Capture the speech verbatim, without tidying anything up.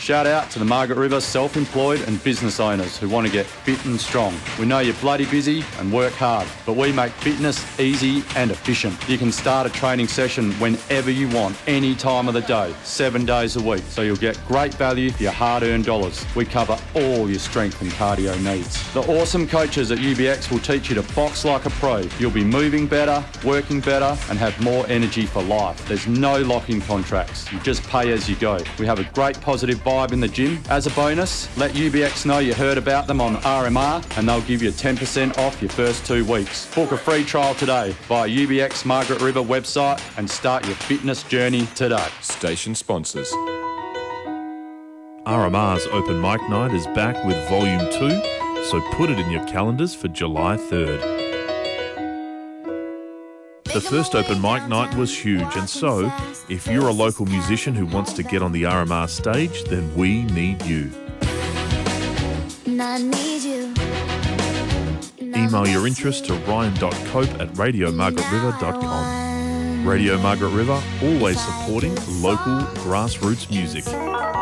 Shout out to the Margaret River self-employed and business owners who want to get fit and strong. We know you're bloody busy and work hard, but we make fitness easy and efficient. You can start a training session whenever you want, any time of the day, seven days a week, so you'll get great value for your hard-earned dollars. We cover all your strength and cardio needs. The awesome coaches at U B X will teach you to box like a pro. You'll be moving better, working better, and have more energy for life. There's no lock-in contracts. You just pay as you go. We have a great positive vibe in the gym. As a bonus, let U B X know you heard about them on R M R and they'll give you ten percent off your first two weeks. Book a free trial today via U B X Margaret River website and start your fitness journey today. Station sponsors. R M R's Open Mic Night is back with Volume two, so put it in your calendars for July third. The first Open Mic Night was huge, and so, if you're a local musician who wants to get on the R M R stage, then we need you. Email your interest to ryan dot cope at radio margaret river dot com. Radio Margaret River, always supporting local grassroots music.